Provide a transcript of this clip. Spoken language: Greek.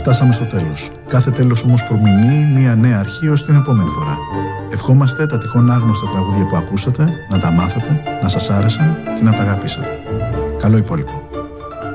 Φτάσαμε στο τέλος. Κάθε τέλος όμως προμηνύει μια νέα αρχή ως την επόμενη φορά. Ευχόμαστε τα τυχόν άγνωστα τραγούδια που ακούσατε να τα μάθατε, να σας άρεσαν και να τα αγαπήσατε. Καλό υπόλοιπο.